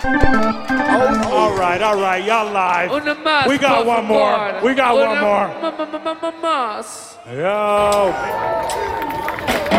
All right, y'all live. We got one more. We got one more. Mas. Yo.